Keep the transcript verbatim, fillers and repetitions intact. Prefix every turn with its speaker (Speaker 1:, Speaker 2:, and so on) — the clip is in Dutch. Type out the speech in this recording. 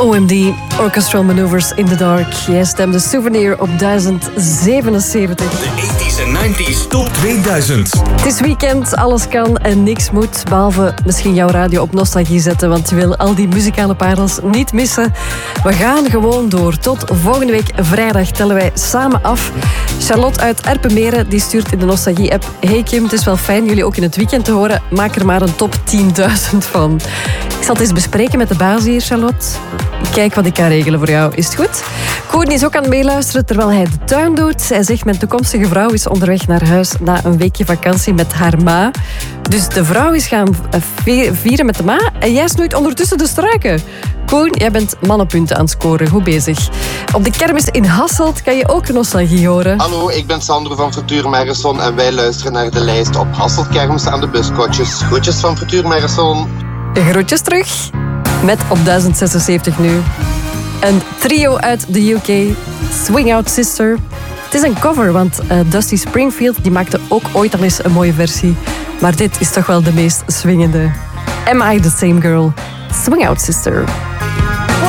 Speaker 1: O M D, Orchestral Maneuvers in the Dark. Jij stemde Souvenir op duizend zevenenzeventig.
Speaker 2: De tachtiger en negentiger top tweeduizend.
Speaker 1: Het is weekend, alles kan en niks moet. Behalve misschien jouw radio op nostalgie zetten, want je wil al die muzikale parels niet missen. We gaan gewoon door. Tot volgende week vrijdag tellen wij samen af. Charlotte uit Erpenmeren die stuurt in de nostalgie-app: Hey Kim, het is wel fijn jullie ook in het weekend te horen. Maak er maar een top tienduizend van. Ik zal het eens bespreken met de baas hier, Charlotte. Kijk wat ik kan regelen voor jou. Is het goed? Koen is ook aan het meeluisteren terwijl hij de tuin doet. Hij zegt: mijn toekomstige vrouw is onderweg naar huis na een weekje vakantie met haar ma. Dus de vrouw is gaan vieren met de ma en jij snoeit ondertussen de struiken. Koen, jij bent mannenpunten aan het scoren. Goed bezig. Op de kermis in Hasselt kan je ook nostalgie horen.
Speaker 3: Hallo, ik ben Sandro van Frituur Marathon en wij luisteren naar de lijst op Hasselt Kermis aan de buskotjes. Groetjes van Frituur Marathon.
Speaker 1: Groetjes terug. Met op duizend zesenzeventig nu. Een trio uit de U K. Swing Out Sister. Het is een cover, want uh, Dusty Springfield die maakte ook ooit al eens een mooie versie. Maar dit is toch wel de meest swingende. Am I the Same Girl? Swing Out Sister.